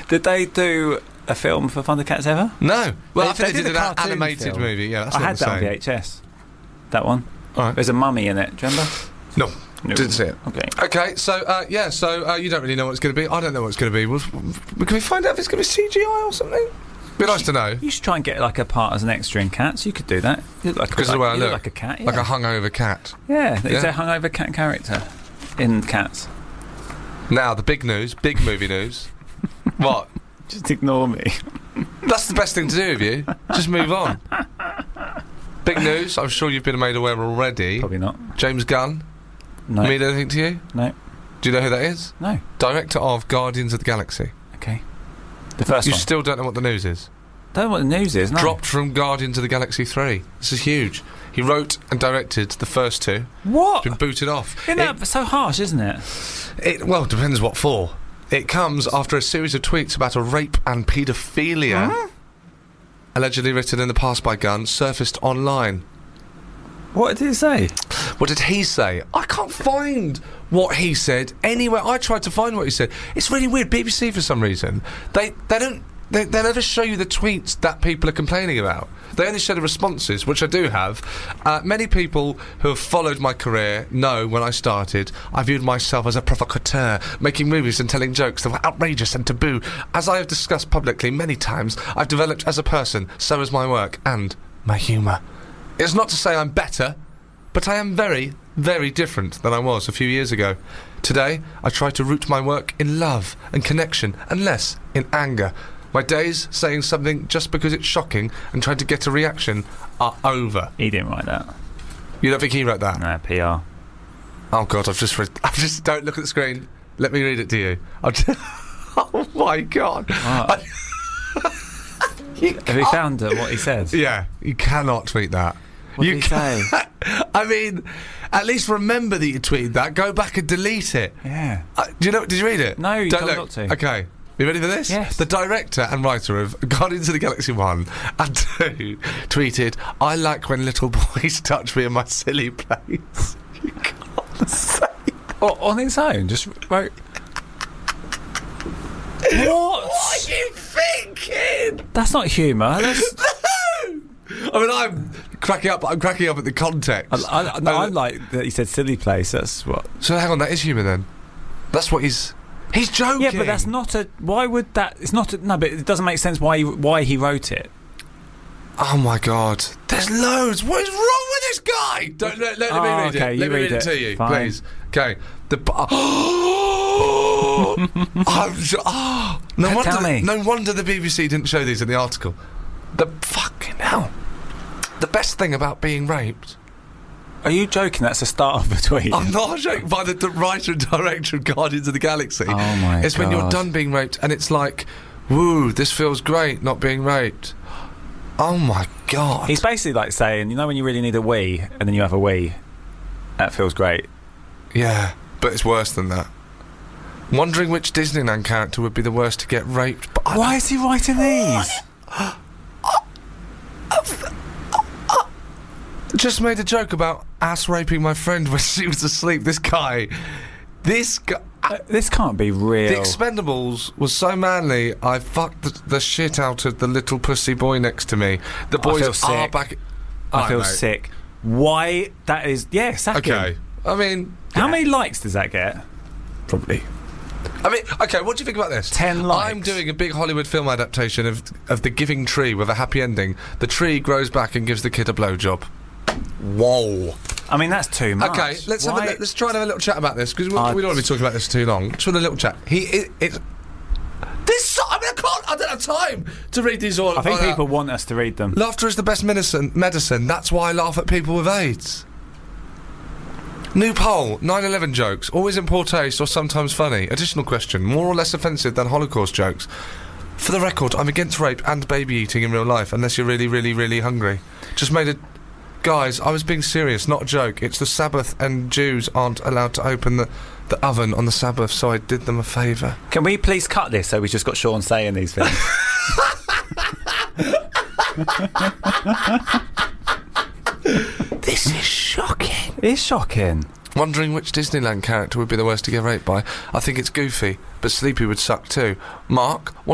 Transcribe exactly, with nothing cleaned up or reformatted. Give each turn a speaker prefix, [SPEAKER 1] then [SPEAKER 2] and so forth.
[SPEAKER 1] Did they do a film for Thundercats ever?
[SPEAKER 2] No. Well,
[SPEAKER 1] They-
[SPEAKER 2] I think
[SPEAKER 1] they
[SPEAKER 2] they,
[SPEAKER 1] did
[SPEAKER 2] did
[SPEAKER 1] a
[SPEAKER 2] an
[SPEAKER 1] cartoon
[SPEAKER 2] animated
[SPEAKER 1] film.
[SPEAKER 2] movie. Yeah, that's
[SPEAKER 1] I
[SPEAKER 2] what
[SPEAKER 1] had
[SPEAKER 2] I'm
[SPEAKER 1] that on
[SPEAKER 2] saying.
[SPEAKER 1] V H S. That one.
[SPEAKER 2] All right.
[SPEAKER 1] There's a mummy in it. Do you remember?
[SPEAKER 2] No,
[SPEAKER 1] No.
[SPEAKER 2] didn't see it.
[SPEAKER 1] Okay.
[SPEAKER 2] Okay, so uh, yeah, so uh, you don't really know what it's going to be. I don't know what it's going to be. We'll, can we find out if it's going to be C G I or something? Be nice to know.
[SPEAKER 1] You should try and get like a part as an extra in Cats. You could do that. You look like,
[SPEAKER 2] Because
[SPEAKER 1] like,
[SPEAKER 2] of the way I
[SPEAKER 1] you look
[SPEAKER 2] look.
[SPEAKER 1] like a cat. Yeah.
[SPEAKER 2] Like a hungover cat.
[SPEAKER 1] yeah.
[SPEAKER 2] Yeah.
[SPEAKER 1] Is there a hungover cat character in Cats?
[SPEAKER 2] Now the big news, big movie news. What?
[SPEAKER 1] Just ignore me.
[SPEAKER 2] That's the best thing to do with you. Just move on. Big news. I'm sure you've been made aware already.
[SPEAKER 1] Probably not.
[SPEAKER 2] James Gunn.
[SPEAKER 1] No.
[SPEAKER 2] Mean anything to you?
[SPEAKER 1] No.
[SPEAKER 2] Do you know who that is?
[SPEAKER 1] No.
[SPEAKER 2] Director of Guardians of the Galaxy.
[SPEAKER 1] Okay. The first
[SPEAKER 2] You
[SPEAKER 1] one.
[SPEAKER 2] still don't know what the news is.
[SPEAKER 1] Don't know what the news is. No.
[SPEAKER 2] Dropped from Guardians of the Galaxy three. This is huge. He wrote and directed the first two.
[SPEAKER 1] What?
[SPEAKER 2] Been booted off.
[SPEAKER 1] Isn't that so harsh, isn't it?
[SPEAKER 2] It, it well depends what for. It comes after a series of tweets about a rape and paedophilia,
[SPEAKER 1] Huh?
[SPEAKER 2] allegedly written in the past by Gunn, surfaced online.
[SPEAKER 1] What did it say?
[SPEAKER 2] What did he say? I can't find what he said anywhere. I tried to find what he said. It's really weird. B B C, for some reason, they they don't they, they never show you the tweets that people are complaining about. They only show the responses, which I do have. Uh, many people who have followed my career know when I started, I viewed myself as a provocateur, making movies and telling jokes that were outrageous and taboo. As I have discussed publicly many times, I've developed as a person, so is my work and my humour. It's not to say I'm better, but I am very, very different than I was a few years ago. Today, I try to root my work in love and connection, and less in anger. My days saying something just because it's shocking and trying to get a reaction are over.
[SPEAKER 1] He didn't write that.
[SPEAKER 2] You don't think he wrote that?
[SPEAKER 1] No, P R.
[SPEAKER 2] Oh God, I've just read. I've just don't look at the screen. Let me read it to you. I've just, oh my God.
[SPEAKER 1] What?
[SPEAKER 2] You
[SPEAKER 1] Have you
[SPEAKER 2] can't-
[SPEAKER 1] found uh, what he said?
[SPEAKER 2] Yeah, you cannot tweet that.
[SPEAKER 1] What
[SPEAKER 2] you
[SPEAKER 1] did he say?
[SPEAKER 2] can't- I mean, at least remember that you tweeted that. Go back and delete it.
[SPEAKER 1] Yeah.
[SPEAKER 2] Uh, do you know? Did you read it?
[SPEAKER 1] No, you
[SPEAKER 2] Don't
[SPEAKER 1] told me
[SPEAKER 2] look.
[SPEAKER 1] not to.
[SPEAKER 2] Okay. You ready for this?
[SPEAKER 1] Yes.
[SPEAKER 2] The director and writer of Guardians of the Galaxy one and two tweeted, I like when little boys touch me in my silly place. You can't say
[SPEAKER 1] Oh, on its own, just wrote. What?
[SPEAKER 2] What are you thinking?
[SPEAKER 1] That's not humour. That's.
[SPEAKER 2] I mean, I'm cracking up, but I'm cracking up at the context.
[SPEAKER 1] I, I, no,
[SPEAKER 2] Uh,
[SPEAKER 1] I like that he said silly place. That's what.
[SPEAKER 2] So hang on, that is humour then? That's what he's... He's joking!
[SPEAKER 1] Yeah, but that's not a. Why would that? It's not a. No, but it doesn't make sense why he, why he wrote it.
[SPEAKER 2] Oh my God. There's loads. What is wrong with this guy? Don't let, let
[SPEAKER 1] Oh,
[SPEAKER 2] me read
[SPEAKER 1] okay,
[SPEAKER 2] it.
[SPEAKER 1] you
[SPEAKER 2] Let me
[SPEAKER 1] read
[SPEAKER 2] read it,
[SPEAKER 1] it.
[SPEAKER 2] to you,
[SPEAKER 1] Fine.
[SPEAKER 2] please. Okay. The bu- I'm so, oh, no
[SPEAKER 1] Tell
[SPEAKER 2] wonder.
[SPEAKER 1] me.
[SPEAKER 2] No wonder the B B C didn't show these in the article. The fucking hell. The best thing about being raped.
[SPEAKER 1] Are you joking? That's the start of a tweet.
[SPEAKER 2] I'm not joking. By the, the writer and director of Guardians of the Galaxy.
[SPEAKER 1] Oh my
[SPEAKER 2] It's when you're
[SPEAKER 1] God.
[SPEAKER 2] done being raped and it's like, woo, this feels great, not being raped. Oh my God.
[SPEAKER 1] He's basically like saying, you know, when you really need a wee, and then you have a wee, that feels great.
[SPEAKER 2] Yeah, but it's worse than that. Wondering which Disneyland character would be the worst to get raped. But I
[SPEAKER 1] Why is he writing these?
[SPEAKER 2] just made a joke about ass raping my friend when she was asleep. This guy, this guy.
[SPEAKER 1] Uh, this can't be real.
[SPEAKER 2] The Expendables was so manly, I fucked the, the shit out of the little pussy boy next to me. The
[SPEAKER 1] I
[SPEAKER 2] boys
[SPEAKER 1] feel
[SPEAKER 2] are
[SPEAKER 1] sick.
[SPEAKER 2] back.
[SPEAKER 1] I
[SPEAKER 2] Alright,
[SPEAKER 1] feel
[SPEAKER 2] mate.
[SPEAKER 1] sick. Why? That is. Yeah, sack him.
[SPEAKER 2] Okay. I mean,
[SPEAKER 1] How
[SPEAKER 2] yeah,
[SPEAKER 1] many likes does that get?
[SPEAKER 2] probably. I mean, okay, what do you think about this?
[SPEAKER 1] Ten likes.
[SPEAKER 2] I'm doing a big Hollywood film adaptation of of The Giving Tree with a happy ending. The tree grows back and gives the kid a blowjob. Whoa.
[SPEAKER 1] I mean, that's too much.
[SPEAKER 2] Okay, let's have a,
[SPEAKER 1] Why-
[SPEAKER 2] let's try and have a little chat about this because we,
[SPEAKER 1] Uh,
[SPEAKER 2] we don't want to be talking about this too long. Just want a little chat. He it, it's this. so- I mean, I can't. I don't have time to read these all.
[SPEAKER 1] I think
[SPEAKER 2] all out.
[SPEAKER 1] people want us to read them.
[SPEAKER 2] Laughter is the best medicine. Medicine. That's why I laugh at people with AIDS. New poll: nine eleven jokes, always in poor taste or sometimes funny. Additional question: more or less offensive than Holocaust jokes? For the record, I'm against rape and baby eating in real life, unless you're really, really, really hungry. Just made it. Guys, I was being serious, not a joke. It's the Sabbath, and Jews aren't allowed to open the, the oven on the Sabbath, so I did them a favour.
[SPEAKER 1] Can we please cut this so we just got Sean saying these things?
[SPEAKER 2] This is shocking.
[SPEAKER 1] It's shocking.
[SPEAKER 2] Wondering which Disneyland character would be the worst to get raped by? I think it's Goofy, but Sleepy would suck too. Mark, what